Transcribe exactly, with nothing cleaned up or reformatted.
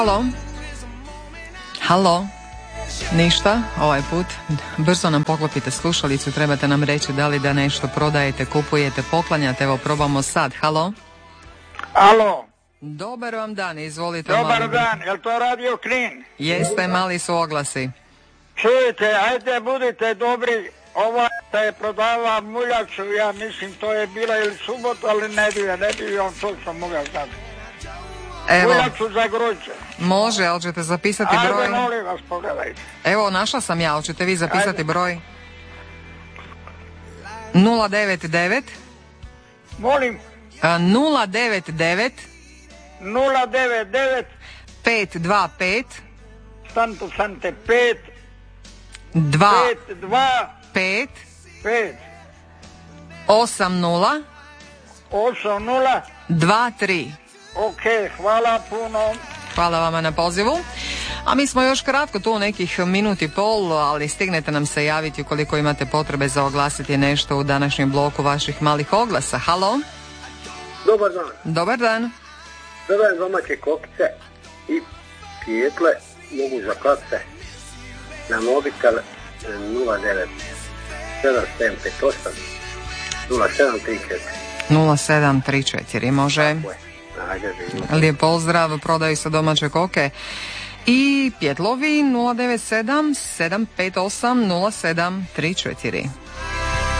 Halo? Halo? Ništa, ovaj put. Brzo nam poklopite slušalicu, trebate nam reći da li da nešto prodajete, kupujete, poklanjate. Evo, probamo sad. Halo? Alo? Dobar vam dan, izvolite. Dobar mali. dan, jel to Radio Knin? Jeste, mali su oglasi. Čujete, ajde budite dobri, ova je prodava muljaču, ja mislim to je bila ili subota ili nedjelja, ne bi on točno mogao znati. Evo, Muljaču za grožđe. može, ali ćete zapisati Ajde, broj? molim vas, pogledajte. Evo, našla sam ja, ali ćete vi zapisati Ajde. broj? nula devet devet Molim, nula devet devet nula devet devet pet dva pet Santo Sante pet dva pet dva pet pet osam nula osam nula. dva tri. Ok, hvala puno. Hvala vama na pozivu. A mi smo još kratko tu, nekih minut i pol, ali stignete nam se javiti ukoliko imate potrebe za oglasiti nešto u današnjem bloku vaših malih oglasa. Halo? Dobar dan. Dobar dan. Dodajem domaće kokice i pijetle, mogu za kace na mobitel nula devet sedam sedam pet osam nula sedam tri četiri. nula sedam tri četiri, može. Ajde, živimo. Lijep pozdrav, prodaju se domaće koke. I pjetlovi nula devet sedam sedam pet osam nula sedam tri četiri.